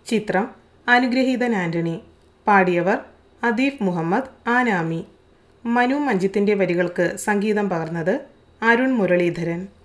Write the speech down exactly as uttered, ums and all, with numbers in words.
ചിത്രം അനുഗ്രഹീതൻ ആൻ്റണി. പാടിയവർ അദീഫ് മുഹമ്മദ്, ആനാമി. മനു മഞ്ജിത്തിൻ്റെ വരികൾക്ക് സംഗീതം പകർന്നത് അരുൺ മുരളീധരൻ.